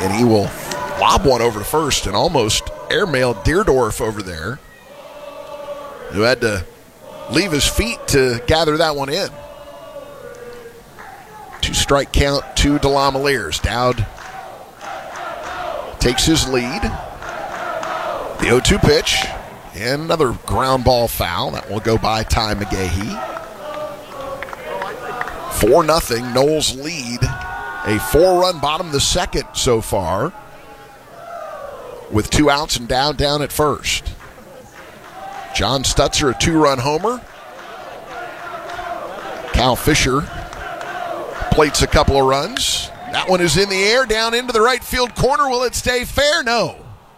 And he will lob one over to first and almost airmail Deerdorf over there, who had to leave his feet to gather that one in. 2-strike count to DeLamielleur's. Dowd takes his lead. The 0-2 pitch. And another ground ball foul. That will go by Ty McGahee. 4-0. Noles lead. A 4-run bottom of the second so far, with 2 outs and down at first. John Stutzer, a 2-run homer. Cal Fisher plates a couple of runs. That one is in the air, down into the right field corner. Will it stay fair? No.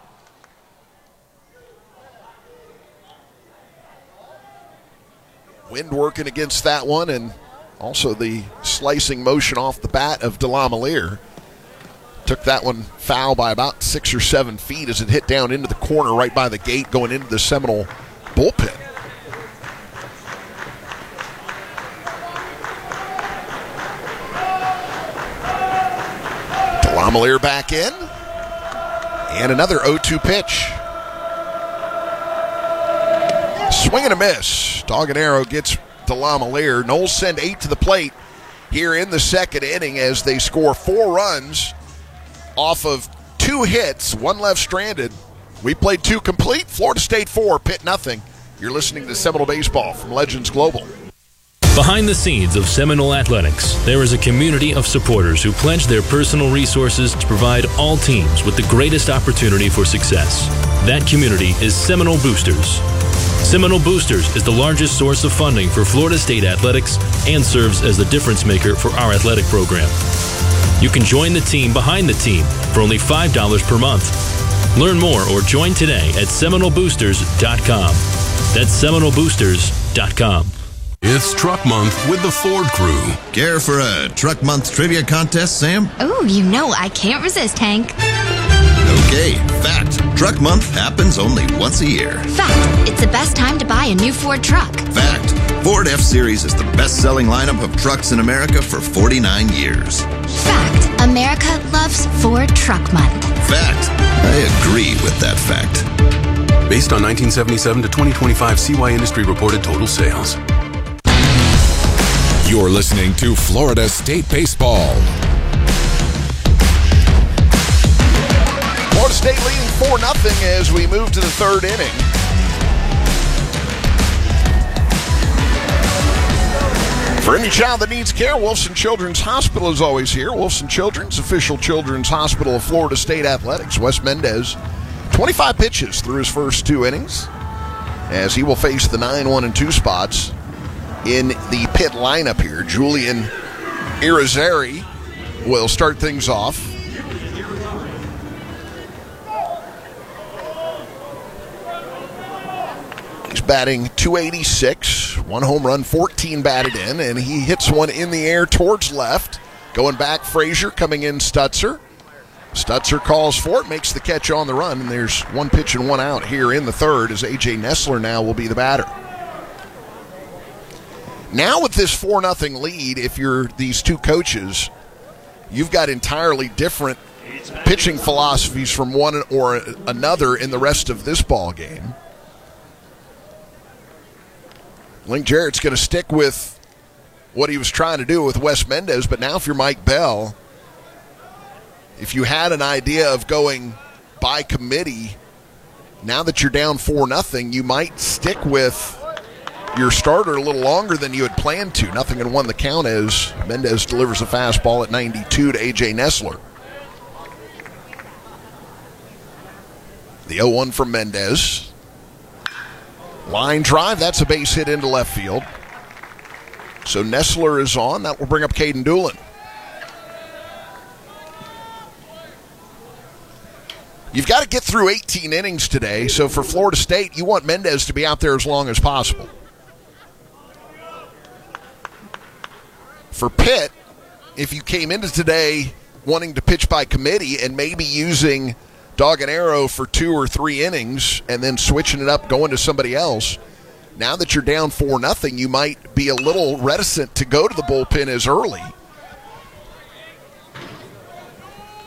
Wind working against that one, and also the slicing motion off the bat of DeLamielleure. Took that one foul by about 6 or 7 feet as it hit down into the corner right by the gate going into the Seminole bullpen. DeLamielleure back in. And another 0-2 pitch. Swing and a miss. Dog and Arrow gets DeLamielleure. Noles send 8 to the plate here in the second inning as they score 4 runs off of 2 hits, 1 left stranded. We played 2 complete. Florida State 4, Pitt nothing. You're listening to Seminole Baseball from Legends Global. Behind the scenes of Seminole Athletics, there is a community of supporters who pledge their personal resources to provide all teams with the greatest opportunity for success. That community is Seminole Boosters. Seminole Boosters is the largest source of funding for Florida State athletics and serves as the difference maker for our athletic program. You can join the team behind the team for only $5 per month. Learn more or join today at SeminoleBoosters.com. That's SeminoleBoosters.com. It's Truck Month with the Ford Crew. Care for a Truck Month trivia contest, Sam? Oh, you know I can't resist, Hank. Okay, fact. Truck Month happens only once a year. Fact. It's the best time to buy a new Ford truck. Fact. Ford F-Series is the best-selling lineup of trucks in America for 49 years. Fact. America loves Ford Truck Month. Fact. I agree with that fact. Based on 1977 to 2025 CY Industry reported total sales. You're listening to Florida State Baseball. Florida State leading 4-0 as we move to the third inning. For any child that needs care, Wolfson Children's Hospital is always here. Wolfson Children's, official children's hospital of Florida State Athletics. Wes Mendez, 25 pitches through his first 2 innings, as he will face the 9-1-2 spots in the Pitt lineup here. Julian Irizarry will start things off. He's batting .286, 1 home run, 14 batted in, and he hits one in the air towards left. Going back, Frazier, coming in, Stutzer. Stutzer calls for it, makes the catch on the run, and there's 1 pitch and 1 out here in the third as A.J. Nessler now will be the batter. Now with this 4-0 lead, if you're these 2 coaches, you've got entirely different pitching philosophies from one or another in the rest of this ball game. Link Jarrett's going to stick with what he was trying to do with Wes Mendez, but now if you're Mike Bell, if you had an idea of going by committee, now that you're down 4-0, you might stick with your starter a little longer than you had planned to. 0-1 the count as Mendez delivers a fastball at 92 to A.J. Nessler. The 0-1 from Mendez. Line drive, that's a base hit into left field. So Nessler is on. That will bring up Caden Doolin. You've got to get through 18 innings today, so for Florida State, you want Mendez to be out there as long as possible. For Pitt, if you came into today wanting to pitch by committee and maybe using Dog and Arrow for 2 or 3 innings and then switching it up, going to somebody else, now that you're down 4-0, you might be a little reticent to go to the bullpen as early.